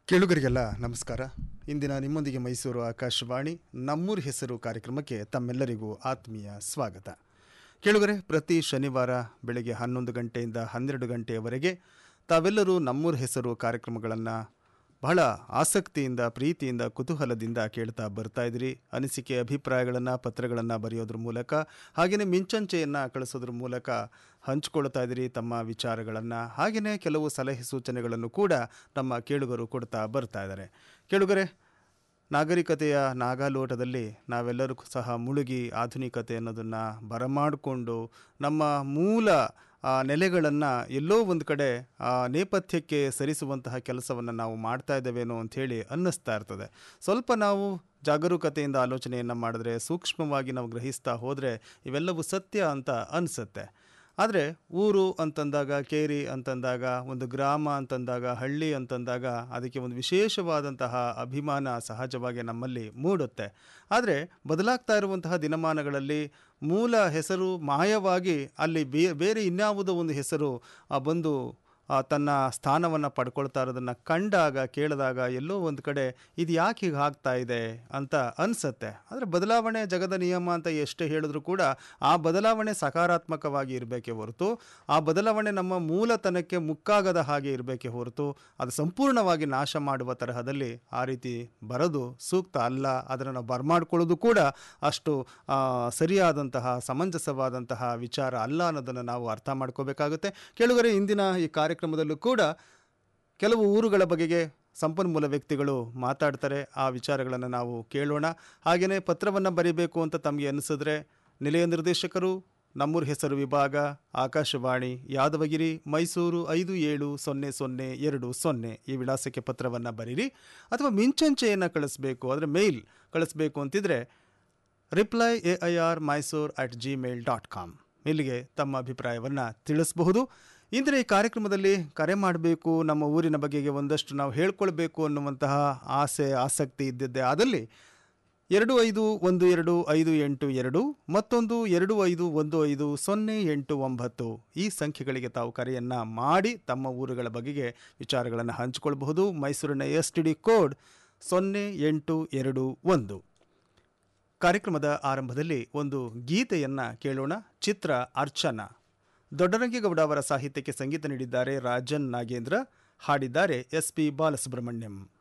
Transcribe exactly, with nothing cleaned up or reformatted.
ಕೇಳುಗರಿಗೆಲ್ಲ ನಮಸ್ಕಾರ. ಇಂದಿನ ನಿಮ್ಮೊಂದಿಗೆ ಮೈಸೂರು ಆಕಾಶವಾಣಿ ನಮ್ಮೂರ ಹೆಸರು ಕಾರ್ಯಕ್ರಮಕ್ಕೆ ತಮ್ಮೆಲ್ಲರಿಗೂ ಆತ್ಮೀಯ ಸ್ವಾಗತ. ಕೇಳುಗರೆ, ಪ್ರತಿ ಶನಿವಾರ ಬೆಳಗ್ಗೆ ಹನ್ನೊಂದು ಗಂಟೆಯಿಂದ ಹನ್ನೆರಡು ಗಂಟೆಯವರೆಗೆ ತಾವೆಲ್ಲರೂ ನಮ್ಮೂರ ಹೆಸರು ಕಾರ್ಯಕ್ರಮಗಳನ್ನು ಬಹಳ ಆಸಕ್ತಿಯಿಂದ, ಪ್ರೀತಿಯಿಂದ, ಕುತೂಹಲದಿಂದ ಕೇಳ್ತಾ ಬರ್ತಾ ಇದ್ರಿ. ಅನಿಸಿಕೆ, ಅಭಿಪ್ರಾಯಗಳನ್ನು, ಪತ್ರಗಳನ್ನು ಬರೆಯೋದ್ರ ಮೂಲಕ, ಹಾಗೆಯೇ ಮಿಂಚಂಚೆಯನ್ನು ಕಳಿಸೋದ್ರ ಮೂಲಕ ಹಂಚ್ಕೊಳ್ತಾ ಇದ್ದೀರಿ ತಮ್ಮ ವಿಚಾರಗಳನ್ನು. ಹಾಗೆಯೇ ಕೆಲವು ಸಲಹೆ ಸೂಚನೆಗಳನ್ನು ಕೂಡ ನಮ್ಮ ಕೇಳುಗರು ಕೊಡ್ತಾ ಬರ್ತಾ ಇದ್ದಾರೆ. ಕೇಳುಗರೆ, ನಾಗರಿಕತೆಯ ನಾಗಾಲೋಟದಲ್ಲಿ ನಾವೆಲ್ಲರೂ ಸಹ ಮುಳುಗಿ ಆಧುನಿಕತೆ ಅನ್ನೋದನ್ನು ಬರಮಾಡಿಕೊಂಡು ನಮ್ಮ ಮೂಲ ನೆಲೆಗಳನ್ನು ಎಲ್ಲೋ ಒಂದು ಕಡೆ ನೇಪಥ್ಯಕ್ಕೆ ಸರಿಸುವಂತಹ ಕೆಲಸವನ್ನು ನಾವು ಮಾಡ್ತಾ ಇದ್ದೇವೇನೋ ಅಂಥೇಳಿ ಅನ್ನಿಸ್ತಾ ಇರ್ತದೆ. ಸ್ವಲ್ಪ ನಾವು ಜಾಗರೂಕತೆಯಿಂದ ಆಲೋಚನೆಯನ್ನು ಮಾಡಿದ್ರೆ, ಸೂಕ್ಷ್ಮವಾಗಿ ನಾವು ಗ್ರಹಿಸ್ತಾ ಹೋದರೆ ಇವೆಲ್ಲವೂ ಸತ್ಯ ಅಂತ ಅನಿಸುತ್ತೆ. ಆದರೆ ಊರು ಅಂತಂದಾಗ, ಕೇರಿ ಅಂತಂದಾಗ, ಒಂದು ಗ್ರಾಮ ಅಂತಂದಾಗ, ಹಳ್ಳಿ ಅಂತಂದಾಗ ಅದಕ್ಕೆ ಒಂದು ವಿಶೇಷವಾದಂತಹ ಅಭಿಮಾನ ಸಹಜವಾಗಿ ನಮ್ಮಲ್ಲಿ ಮೂಡುತ್ತೆ. ಆದರೆ ಬದಲಾಗ್ತಾ ಇರುವಂತಹ ದಿನಮಾನಗಳಲ್ಲಿ ಮೂಲ ಹೆಸರು ಮಾಯವಾಗಿ ಅಲ್ಲಿ ಬೇರೆ ಇನ್ಯಾವುದೋ ಒಂದು ಹೆಸರು ಬಂದು ತನ್ನ ಸ್ಥಾನವನ್ನು ಪಡ್ಕೊಳ್ತಾ ಇರೋದನ್ನು ಕಂಡಾಗ, ಕೇಳಿದಾಗ ಎಲ್ಲೋ ಒಂದು ಕಡೆ ಇದು ಯಾಕೆ ಹೀಗೆ ಆಗ್ತಾ ಇದೆ ಅಂತ ಅನಿಸುತ್ತೆ. ಆದರೆ ಬದಲಾವಣೆ ಜಗದ ನಿಯಮ ಅಂತ ಎಷ್ಟೇ ಹೇಳಿದ್ರು ಕೂಡ ಆ ಬದಲಾವಣೆ ಸಕಾರಾತ್ಮಕವಾಗಿ ಇರಬೇಕೇ ಹೊರತು, ಆ ಬದಲಾವಣೆ ನಮ್ಮ ಮೂಲತನಕ್ಕೆ ಮುಕ್ಕಾಗದ ಹಾಗೆ ಇರಬೇಕೇ ಹೊರತು ಅದು ಸಂಪೂರ್ಣವಾಗಿ ನಾಶ ಮಾಡುವ ತರಹದಲ್ಲಿ ಆ ರೀತಿ ಬರೋದು ಸೂಕ್ತ ಅಲ್ಲ. ಅದನ್ನು ನಾವು ಬರಮಾಡ್ಕೊಳ್ಳೋದು ಕೂಡ ಅಷ್ಟು ಸರಿಯಾದಂತಹ, ಸಮಂಜಸವಾದಂತಹ ವಿಚಾರ ಅಲ್ಲ ಅನ್ನೋದನ್ನು ನಾವು ಅರ್ಥ ಮಾಡ್ಕೋಬೇಕಾಗುತ್ತೆ. ಕೇಳುಗರೆ, ಇಂದಿನ ಈ ಕಾರ್ಯಕ್ರಮದಲ್ಲೂ ಕೂಡ ಕೆಲವು ಊರುಗಳ ಬಗೆಗೆ ಸಂಪನ್ಮೂಲ ವ್ಯಕ್ತಿಗಳು ಮಾತಾಡ್ತಾರೆ. ಆ ವಿಚಾರಗಳನ್ನು ನಾವು ಕೇಳೋಣ. ಹಾಗೆಯೇ ಪತ್ರವನ್ನು ಬರೀಬೇಕು ಅಂತ ತಮಗೆ ಅನಿಸಿದ್ರೆ ನಿಲಯ ನಿರ್ದೇಶಕರು, ನಮ್ಮೂರ ಹೆಸರು ವಿಭಾಗ, ಆಕಾಶವಾಣಿ, ಯಾದವಗಿರಿ, ಮೈಸೂರು ಐದು ಏಳು ಸೊನ್ನೆ ಸೊನ್ನೆ ಎರಡು ಸೊನ್ನೆ ಈ ವಿಳಾಸಕ್ಕೆ ಪತ್ರವನ್ನು ಬರೀರಿ. ಅಥವಾ ಮಿಂಚಂಚೆಯನ್ನು ಕಳಿಸ್ಬೇಕು, ಅಂದರೆ ಮೇಲ್ ಕಳಿಸ್ಬೇಕು ಅಂತಿದ್ರೆ reply A I R Mysore at Gmail dot com ಇಲ್ಲಿಗೆ ತಮ್ಮ ಅಭಿಪ್ರಾಯವನ್ನು ತಿಳಿಸಬಹುದು. ಇಂದಿನ ಈ ಕಾರ್ಯಕ್ರಮದಲ್ಲಿ ಕರೆ ಮಾಡಬೇಕು, ನಮ್ಮ ಊರಿನ ಬಗೆಗೆ ಒಂದಷ್ಟು ನಾವು ಹೇಳ್ಕೊಳ್ಬೇಕು ಅನ್ನುವಂತಹ ಆಸೆ, ಆಸಕ್ತಿ ಇದ್ದಿದ್ದೆ ಆದಲ್ಲಿ ಎರಡು ಐದು ಒಂದು ಎರಡು ಐದು ಎಂಟು ಎರಡು ಮತ್ತೊಂದು ಎರಡು ಐದು ಒಂದು ಐದು ಸೊನ್ನೆ ಎಂಟು ಒಂಬತ್ತು ಈ ಸಂಖ್ಯೆಗಳಿಗೆ ತಾವು ಕರೆಯನ್ನು ಮಾಡಿ ತಮ್ಮ ಊರುಗಳ ಬಗೆಗೆ ವಿಚಾರಗಳನ್ನು ಹಂಚಿಕೊಳ್ಬಹುದು. ಮೈಸೂರಿನ ಎಸ್ ಟಿ ಡಿ ಕೋಡ್ ಸೊನ್ನೆ ಎಂಟು ಎರಡು ಒಂದು. ಕಾರ್ಯಕ್ರಮದ ಆರಂಭದಲ್ಲಿ ಒಂದು ಗೀತೆಯನ್ನು ಕೇಳೋಣ. ಚಿತ್ರ ಅರ್ಚನಾ. ದೊಡ್ಡರಂಗೇಗೌಡ ಅವರ ಸಾಹಿತ್ಯಕ್ಕೆ ಸಂಗೀತ ನೀಡಿದ್ದಾರೆ ರಾಜನ್ ನಾಗೇಂದ್ರ, ಹಾಡಿದ್ದಾರೆ ಎಸ್ ಪಿ ಬಾಲಸುಬ್ರಹ್ಮಣ್ಯಂ.